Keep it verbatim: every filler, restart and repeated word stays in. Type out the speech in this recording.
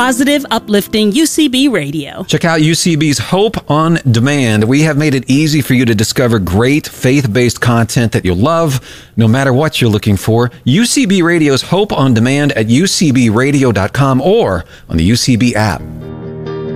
positive, uplifting U C B radio. Check out U C B's Hope on Demand. We have made it easy for you to discover great faith-based content that you'll love, no matter what you're looking for. U C B Radio's Hope on Demand at u c b radio dot com or on the U C B app.